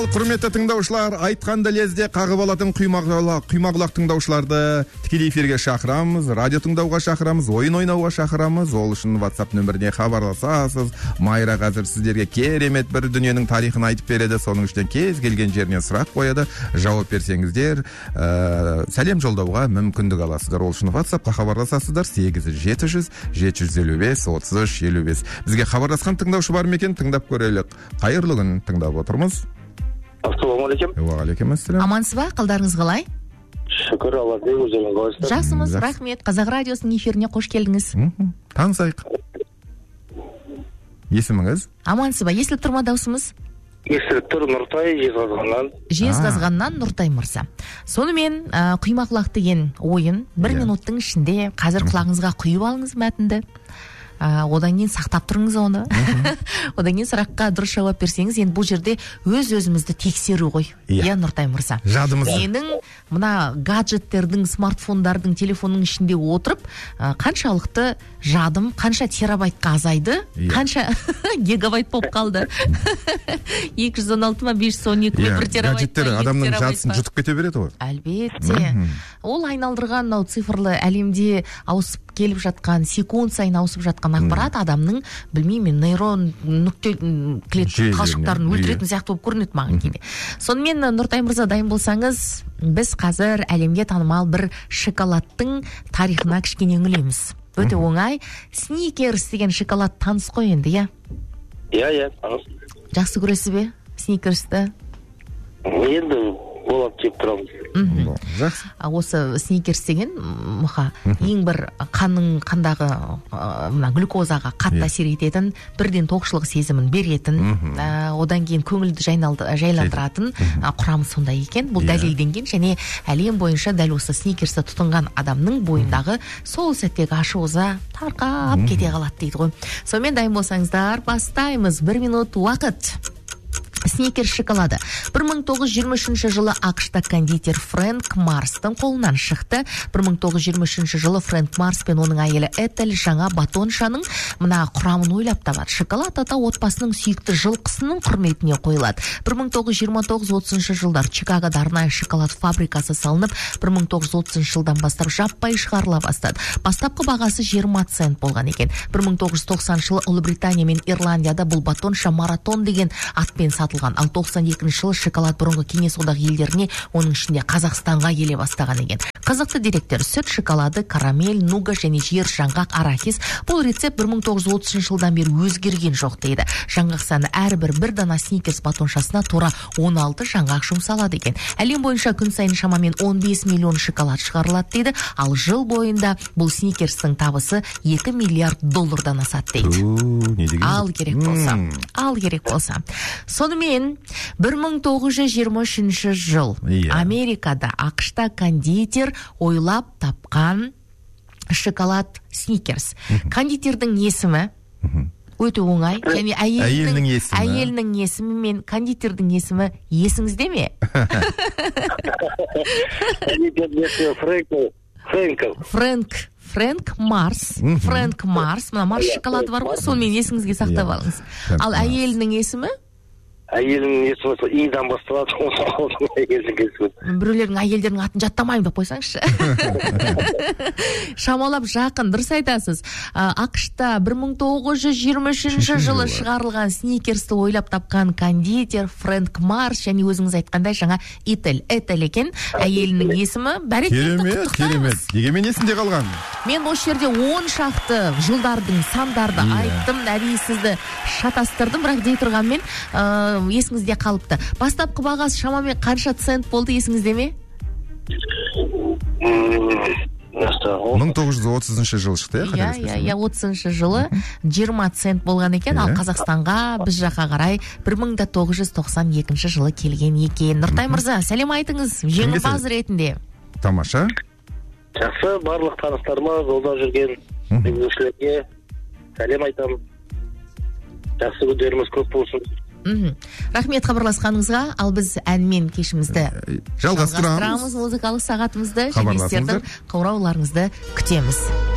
құрметті тыңдаушылар, айтқанды лезде қағып алатын құймақ тыңдаушыларды тікелей эфирге шақырамыз, радио тыңдауға шақырамыз, ойын ойнауға шақырамыз. Ол үшін WhatsApp нөміріне хабарласасыз. Майра қазір сіздерге керемет бір дүниенің тарихын айтып береді. Соның ішінен кез келген жерінен сұрақ қояды. Жауап берсеңіздер, сәлем жолдауға мүмкіндік аласыздар. Ол үшін WhatsAppқа хабарласасыздар. 8-755-33-55. Бізге хабарласқан тыңдаушы бар ма екен? Тыңдап көрелік. Қайырлы күн, тыңдап отырмыз. Ассалаумағалейкум. Уағалейкумассалам. Амансыз ба? Қалдарыңыз қалай? Шүкір, Аллаға, өзіңіз қалайсыздар? Жақсымыз, рахмет. Қазақ радиосының эфиріне қош келдіңіз. Танысайық. Есіміңіз? Амансыз ба? Естіліп тұр ма даусымыз? Естіліп тұр, Нұртай, Жезқазғаннан. Жезқазғаннан Нұртай мырза. Сонымен құймақ деген ойын 1 минуттың ішінде қазір құлағыңызға құйып алыңыз мәтінді. Одан кейін сақтап тұрыңыз оны. Одан кейін сұраққа дұрыс жауап берсеңіз, енді бұл жерде өз-өзімізді тексеру ғой. Иә, Нұртай мырза. Жадымыз. Менің мына гаджеттердің, смартфондардың, телефонның ішінде отырып, қаншалықты жадым, қанша терабайтқа азайды, қанша гигабайт болып қалды. 216 ма, 512 ма, 1 терабайт. Гаджеттер адамның жадысын жұтып кете береді ғой. Әлбетте. Ол айналдырған цифрлы әлемде ауысып келіп жатқан, секунд сайын ауысып жатқан ақпарат адамның, білмеймін, нейрон нүкте клетка талшықтарын өлтіретін сияқты болып көрінеді маған кейде. Сонымен Нұртай мырза, дайын болсаңыз, біз қазір әлемге танымал бір шоколадтың тарихына кішкене үңілеміз. Өте оңай. Сникерс деген шоколад таныс қой енді, иә? Иә, таныс. Жақсы көресіз бе сникерсті? Енді болады жеп тұрамыз. Жақсы. Осы сникерс деген ең бір қандағы глюкозаға қатты әсер ететін, бірден тоқшылық сезімін беретін, одан кейін көңілді жайландыратын құрамы сондай екен. Бұл дәлелденген, және әлем бойынша дәл осы сникерсті тұтынған адамның бойындағы сол сәттегі ашу-ыза тарқап кете қалады дейді ғой. Сонымен дайын болсаңыздар, бастаймыз. 1 минут уақыт. Сникерс шоколады 1923 жылы ақшта кондитер Фрэнк Марстың қолынан шықты. 1923 жылы Фрэнк Марс пен оның әйелі Этель жаңа батоншаның мына құрамын ойлап табады. Шоколад ата отбасының сүйікті жылқысының құрметіне қойылады. 1929-30 жылдар Чикагода арнайы шоколад фабрикасы салынып, 1930 жылдан бастап жаппай шығарыла бастады. Бастапқы бағасы 20 цент болған екен. 1990 жылы Ұлыбритания мен Ирландияда бұл батонша маратон деген атпен сатылған. Ал 92 жылы шоколад бұрынғы Кеңес одағы елдеріне, оның ішінде Қазақстанға келе бастаған екен. Қызықты деректер: сүт, шоколады, карамель, нуга және жер жаңғақ, арахис. Бұл рецепт 1930 жылдан бері өзгерген жоқ дейді. Жаңғақ саны әрбір бір дана сникерс батоншасына тура 16 жаңғақ жұмсалады екен. Әлем бойынша күн сайын шамамен 15 миллион шоколад шығарылады дейді. Ал жыл бойында бұл сникерстің табысы 2 миллиард доллардан асады дейді. Ал керек болса. Сонымен 1923 жыл Америкада, ақшта кондитер ойлап тапқан шоколад сникерс. Кондитердің есімі өте оңай, және әйелінің есімі мен кондитердің есімі есіңізде ме? Фрэнк Марс. Мына Марс шоколады бар ғой, сонымен есіңізге сақтап алыңыз. Ал әйелінің есімі? Әйелінің есімі идан басталады. Біреулердің әйелдерінің атын жаттамаймын деп қойсаңызшы. Шамалап жақын, дұрыс айтасыз. ақшта 1923 жылы шығарылған сникерсті ойлап тапқан кондитер Фрэнк Марс, және өзіңіз айтқандай жаңа Этель екен. Әйелінің есімі бәрекелді, құттықтаймыз. Дегенмен есінде қалған. Мен осы жерде 10 шақты жылдардың сандарды айттым, әдейі сізді шатастырдым, бірақ дей тұрғанмен есіңізде қалыпты. Бастапқы бағасы шамамен қанша цент болды, есіңізде ме? 1930 жылы шықты, иә, 30 жылы 20 цент болған екен, ал Қазақстанға біз жаққа қарай 1992 жылы келген екен. Нұртай мырза, сәлем айтыңыз, жеңімпаз ретінде. Тамаша. Жақсы, барлық таныстарыма, жолда жүрген жүргізушілерге сәлем айтамын. Жақсы күндеріміз көп болсын. Рахмет хабарласқаныңызға. Ал біз әнмен кешімізді жалғастырамыз. Музыкалық сағатымызды, және сіздердің қоңырауларыңызды күтеміз.